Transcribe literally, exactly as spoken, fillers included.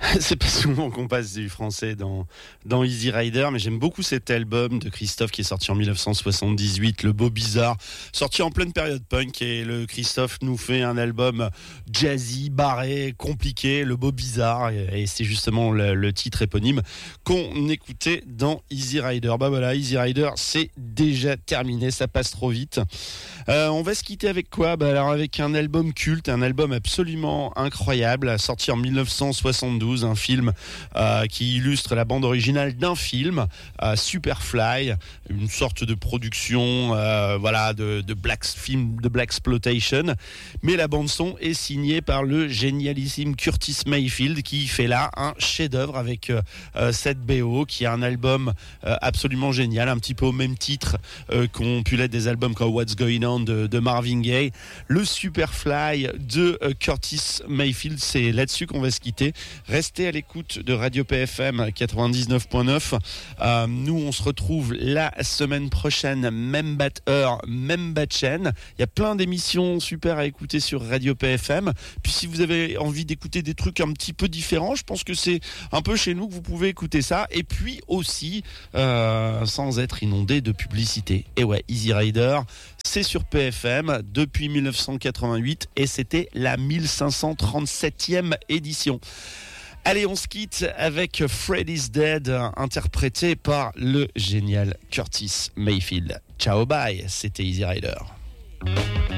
C'est pas souvent qu'on passe du français dans, dans Easy Rider, mais j'aime beaucoup cet album de Christophe qui est sorti en dix-neuf cent soixante-dix-huit, Le Beau Bizarre, sorti en pleine période punk, et le Christophe nous fait un album jazzy, barré, compliqué, Le Beau Bizarre, et, et c'est justement le, le titre éponyme qu'on écoutait dans Easy Rider. Bah voilà, Easy Rider, c'est déjà terminé, ça passe trop vite. Euh, on va se quitter avec quoi ? Bah alors avec un album culte, un album absolument incroyable, sorti en dix-neuf cent soixante-douze, un film euh, qui illustre la bande originale d'un film, euh, Superfly, une sorte de production euh, voilà, de, de black, film de blaxploitation, mais la bande son est signée par le génialissime Curtis Mayfield qui fait là un chef-d'œuvre avec euh, cette B O qui est un album euh, absolument génial, un petit peu au même titre euh, qu'ont pu l'être des albums comme What's Going On de, de Marvin Gaye. Le Superfly de euh, Curtis Mayfield, c'est là-dessus qu'on va se quitter. Restez à l'écoute de Radio P F M quatre-vingt-dix-neuf point neuf. Euh, nous, on se retrouve la semaine prochaine, même bat heure, même bat chaîne. Il y a plein d'émissions super à écouter sur Radio P F M. Puis si vous avez envie d'écouter des trucs un petit peu différents, je pense que c'est un peu chez nous que vous pouvez écouter ça. Et puis aussi, euh, sans être inondé de publicité. Et ouais, Easy Rider, c'est sur P F M depuis dix-neuf cent quatre-vingt-huit et c'était la mille cinq cent trente-septième édition. Allez, on se quitte avec Fred is Dead, interprété par le génial Curtis Mayfield. Ciao, bye, c'était Easy Rider.